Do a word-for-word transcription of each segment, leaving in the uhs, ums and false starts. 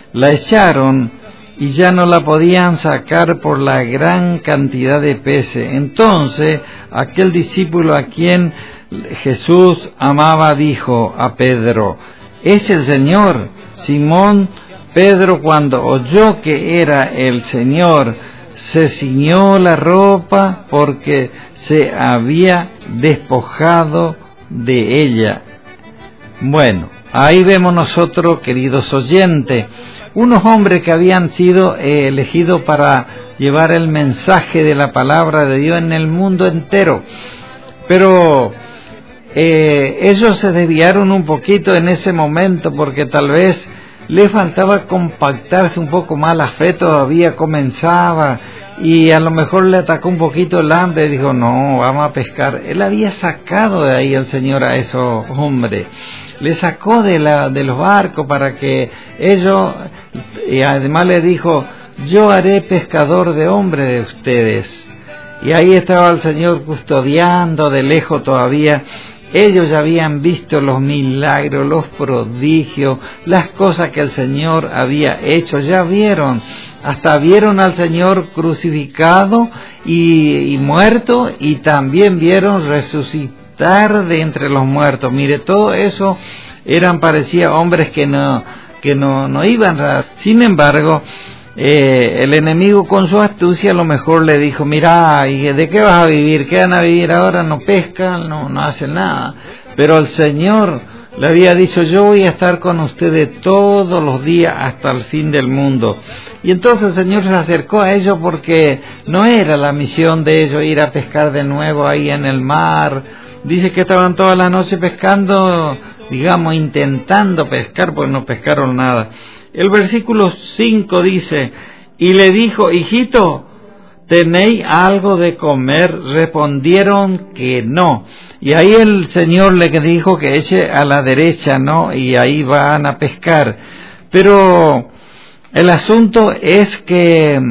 la echaron y ya no la podían sacar por la gran cantidad de peces. Entonces aquel discípulo a quien Jesús amaba dijo a Pedro: «Es el Señor». Simón Pedro, cuando oyó que era el Señor, se ciñó la ropa porque se había despojado de ella. Bueno, ahí vemos nosotros, queridos oyentes, unos hombres que habían sido eh, elegidos para llevar el mensaje de la palabra de Dios en el mundo entero. Pero eh, ellos se desviaron un poquito en ese momento porque tal vez le faltaba compactarse un poco más, la fe todavía comenzaba y a lo mejor le atacó un poquito el hambre y dijo: no, vamos a pescar. Él había sacado de ahí el Señor a esos hombres, le sacó de, la, de los barcos para que ellos, y además le dijo: yo haré pescador de hombres de ustedes. Y ahí estaba el Señor custodiando de lejos todavía. Ellos ya habían visto los milagros, los prodigios, las cosas que el Señor había hecho. Ya vieron, hasta vieron al Señor crucificado y, y muerto, y también vieron resucitar de entre los muertos. Mire, todo eso eran, parecía hombres que no, que no, no iban a... Sin embargo, Eh, el enemigo con su astucia a lo mejor le dijo: mira, ¿y de qué vas a vivir? ¿Qué van a vivir ahora? No pescan, no, no hacen nada. Pero el Señor le había dicho: yo voy a estar con ustedes todos los días hasta el fin del mundo. Y entonces el Señor se acercó a ellos porque no era la misión de ellos ir a pescar de nuevo ahí en el mar. Dice que estaban toda la noche pescando, digamos, intentando pescar, pues no pescaron nada. El versículo cinco dice: y le dijo: hijito, ¿tenéis algo de comer? Respondieron que no. Y ahí el Señor le dijo que eche a la derecha, ¿no? Y ahí van a pescar. Pero el asunto es que,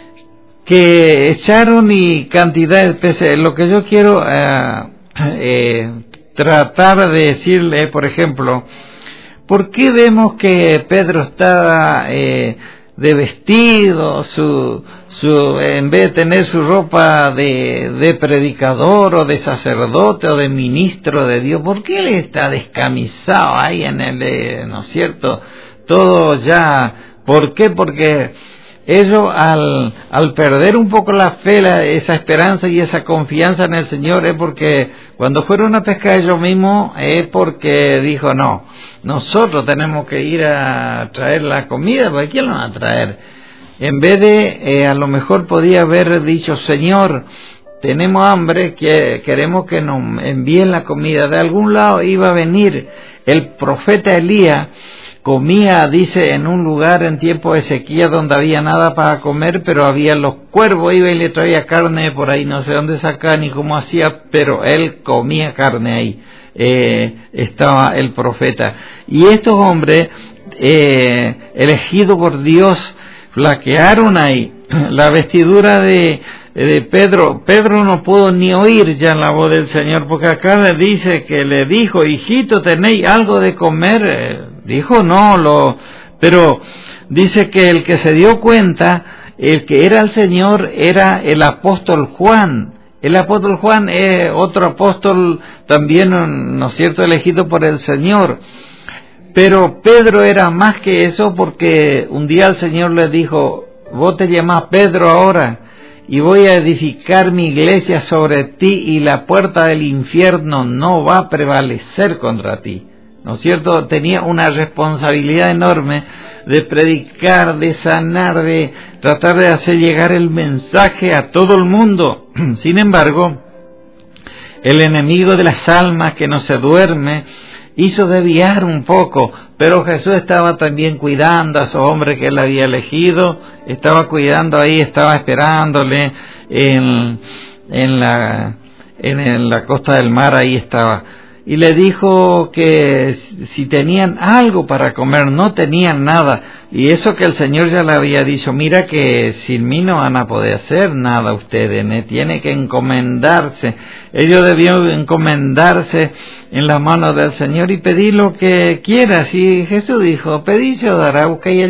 que echaron y cantidad de peces. Lo que yo quiero eh, eh, tratar de decirle, por ejemplo, ¿por qué vemos que Pedro está eh, de vestido, su, su, en vez de tener su ropa de, de predicador o de sacerdote o de ministro de Dios? ¿Por qué él está descamisado ahí en el, eh, ¿no es cierto? Todo ya. ¿Por qué? Porque ellos al, al perder un poco la fe, la, esa esperanza y esa confianza en el Señor, es porque cuando fueron a pescar ellos mismos, es porque dijo: no, nosotros tenemos que ir a traer la comida, porque ¿quién lo va a traer? En vez de, eh, a lo mejor podía haber dicho: Señor, tenemos hambre, que queremos que nos envíen la comida. De algún lado iba a venir. El profeta Elías comía, dice, en un lugar en tiempo de sequía donde había nada para comer, pero había los cuervos, iba y le traía carne por ahí, no sé dónde sacaba ni cómo hacía, pero él comía carne ahí. Eh, estaba el profeta. Y estos hombres, eh, elegidos por Dios, flaquearon ahí. La vestidura de, de Pedro, Pedro no pudo ni oír ya la voz del Señor, porque acá le dice que le dijo: hijito, ¿tenéis algo de comer? Eh, dijo no, lo, pero dice que el que se dio cuenta, el que era el Señor, era el apóstol Juan. El apóstol Juan es otro apóstol también, ¿no es cierto?, elegido por el Señor. Pero Pedro era más que eso, porque un día el Señor le dijo: vos te llamás Pedro ahora, y voy a edificar mi iglesia sobre ti, y la puerta del infierno no va a prevalecer contra ti. ¿No es cierto? Tenía una responsabilidad enorme de predicar, de sanar, de tratar de hacer llegar el mensaje a todo el mundo. Sin embargo, el enemigo de las almas, que no se duerme, hizo desviar un poco, pero Jesús estaba también cuidando a esos hombres que él había elegido, estaba cuidando ahí, estaba esperándole en, en, la, en, en la costa del mar, ahí estaba. Y le dijo que si tenían algo para comer. No tenían nada, y eso que el Señor ya le había dicho: mira que sin mí no van a poder hacer nada ustedes, me tiene que encomendarse. Ellos debían encomendarse en las manos del Señor y pedir lo que quieras. Y Jesús dijo: pedid se os dará, buscáis